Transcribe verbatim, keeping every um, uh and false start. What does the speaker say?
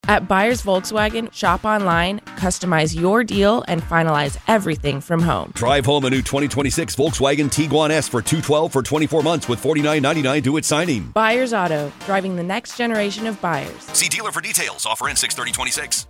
At Buyers Volkswagen, shop online, customize your deal, and finalize everything from home. Drive home a new twenty twenty-six Volkswagen Tiguan S for two hundred twelve dollars for twenty-four months with forty-nine ninety-nine due at signing. Buyers Auto, driving the next generation of buyers. See dealer for details. Offer in six thirty twenty-six.